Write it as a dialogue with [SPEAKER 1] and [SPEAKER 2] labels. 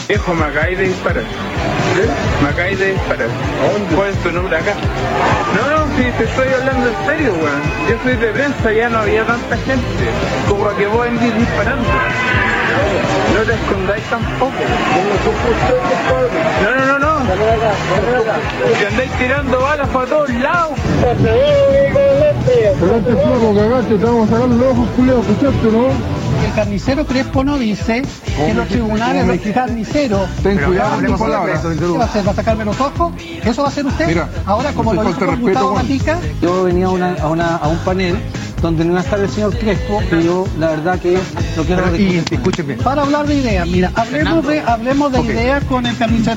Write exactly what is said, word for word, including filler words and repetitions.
[SPEAKER 1] Viejo, me acabáis de disparar. ¿Eh? Me acabáis de disparar. ¿Cuál es tu nombre acá? No, no, si te estoy hablando en serio, weón. Yo soy de prensa, ya no había tanta gente como a que vos andís disparando. No te escondáis tampoco. No, no, no, no. Que andáis tirando balas para todos lados.
[SPEAKER 2] Adelante, flaco, cagaste, te vamos a sacar los ojos, culiao, ¿escuchaste, no?
[SPEAKER 3] El carnicero Crespo no dice que los tribunales los carniceros.
[SPEAKER 2] Ten cuidado con tus palabras.
[SPEAKER 3] ¿Qué va a hacer? ¿Va a sacarme los ojos? ¿Eso va a hacer usted?
[SPEAKER 2] Mira,
[SPEAKER 3] ahora, como
[SPEAKER 2] no
[SPEAKER 3] lo
[SPEAKER 2] te
[SPEAKER 3] dijo
[SPEAKER 2] falta
[SPEAKER 3] Gustavo
[SPEAKER 2] respeto,
[SPEAKER 3] Gatica.
[SPEAKER 4] Yo venía a, una, a, una, a un panel donde no iba a estar el señor Crespo, que yo la verdad que lo quiero
[SPEAKER 5] y escúcheme.
[SPEAKER 3] Para hablar de ideas, mira, hablemos de, hablemos de
[SPEAKER 5] Okay.
[SPEAKER 3] ideas con el carnicero.